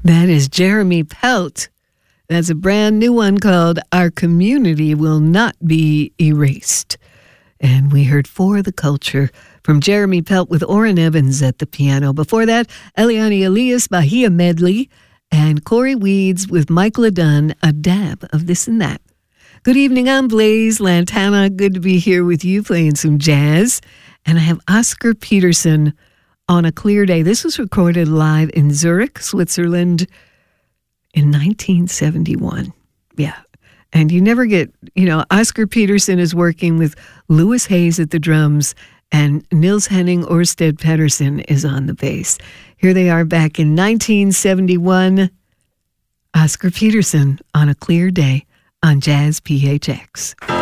That is Jeremy Pelt. That's a brand new one called Our Community Will Not Be Erased. And we heard For the Culture from Jeremy Pelt with Orrin Evans at the piano. Before that, Eliane Elias Bahia Medley and Corey Weeds with Michael Dunn, A Dab of This and That. Good evening, I'm Blaze Lantana. Good to be here with you playing some jazz. And I have Oscar Peterson on A Clear Day. This was recorded live in Zurich, Switzerland in 1971. Yeah. And you never get, Oscar Peterson is working with Louis Hayes at the drums and Nils Henning Ørsted Pedersen is on the bass. Here they are back in 1971. Oscar Peterson on A Clear Day on Jazz PHX.